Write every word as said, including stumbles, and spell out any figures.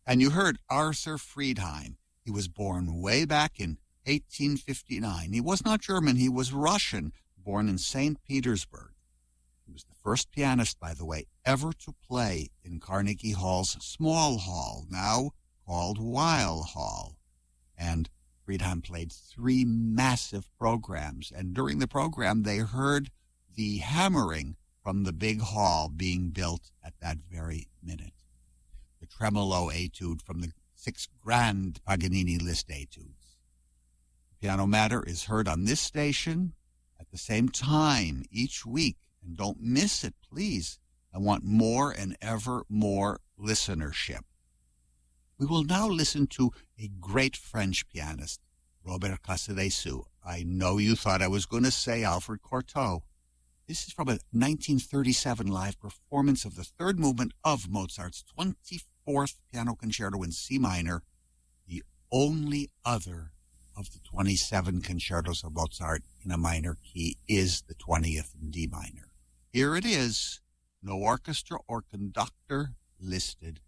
And you heard Arthur Friedheim. He was born way back in eighteen fifty-nine. He was not German, he was Russian, born in Saint Petersburg. He was the first pianist, by the way, ever to play in Carnegie Hall's small hall, now called Weill Hall. And Friedheim played three massive programs, and during the program they heard the hammering from the big hall being built at that very minute. The tremolo etude from the six grand Paganini Liszt etudes. Piano Matter is heard on this station at the same time each week, and don't miss it, please. I want more and ever more listenership. We will now listen to a great French pianist, Robert Casadei. I know you thought I was going to say Alfred Cortot. This is from a nineteen thirty-seven live performance of the third movement of Mozart's twenty-fourth Piano Concerto in C minor, the only other of the twenty-seven concertos of Mozart in a minor key is the twentieth in D minor. Here it is, no orchestra or conductor listed.